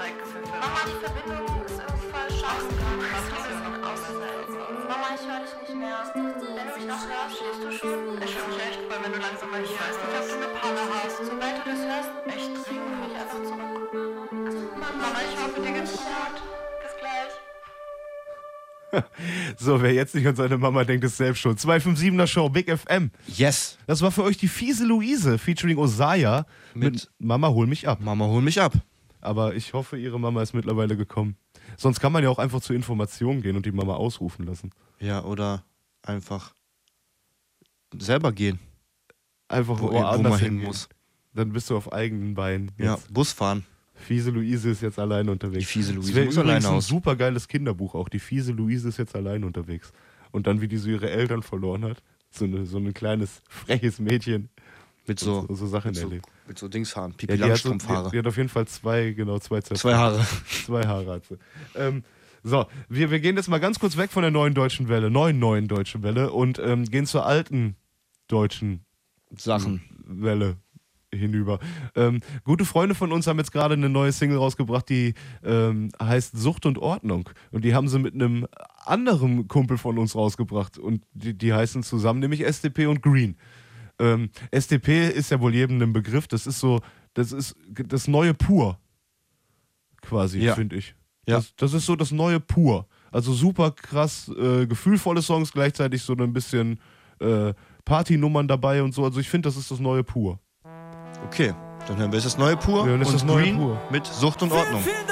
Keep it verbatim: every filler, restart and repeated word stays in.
weggepfiffen. Mama, die Verbindung ist irgendwie voll scheiße. Mama, ich höre dich nicht mehr. Wenn du mich noch hörst, stehst du schon. Ich höre mich echt, weil wenn du langsam mal hier weißt, nicht, ob du eine Panne hast. Sobald du das hörst, Echt dringend. ruf mich einfach zurück. Mama, ich hoffe, dir geht's gut. Bis gleich. So, wer jetzt nicht an seine Mama denkt, ist selbst schon. zwei fünf siebener Show, Big F M. Yes. Das war für euch die fiese Luise featuring Osaya mit, Mit- Mama, hol mich ab. Mama, hol mich ab. Aber ich hoffe, ihre Mama ist mittlerweile gekommen. Sonst kann man ja auch einfach zur Information gehen und die Mama ausrufen lassen. Ja, oder einfach selber gehen, Einfach wo, wo woanders man hin hingehen. muss. Dann bist du auf eigenen Beinen. Ja, Jetzt. Bus fahren. Fiese Luise ist jetzt alleine unterwegs. Die fiese Luise Das wäre muss übrigens alleine ein aus. super geiles Kinderbuch auch. Die fiese Luise ist jetzt alleine unterwegs. Und dann, wie die so ihre Eltern verloren hat. So, eine, so ein kleines, freches Mädchen. Mit so, so, so Sachen mit so, erlebt. mit so Dingshaaren, Ja, Pipi die, hat so, die, Langstrumpfhaare. die hat auf jeden Fall zwei, genau, zwei Zöpfe. Zwei Haare. Zwei Haare hat sie. Ähm, so, wir, wir gehen jetzt mal ganz kurz weg von der neuen deutschen Welle, neuen, neuen deutschen Welle und ähm, gehen zur alten deutschen Sachen. Welle hinüber. Ähm, gute Freunde von uns haben jetzt gerade eine neue Single rausgebracht, die ähm, heißt Sucht und Ordnung. Und die haben sie mit einem anderen Kumpel von uns rausgebracht. Und die, die heißen zusammen nämlich S D P und Green. Ähm, S D P ist ja wohl jedem ein Begriff. Das ist so, das ist das neue Pur. Quasi, Ja. finde ich. Ja. Das, das ist so das neue Pur. Also super krass, äh, gefühlvolle Songs, gleichzeitig so ein bisschen äh, Partynummern dabei und so. Also ich finde, das ist das neue Pur. Okay, dann hören wir jetzt das neue Pur Wir hören jetzt und das neue Green Pur. mit Sucht und Ordnung. Wer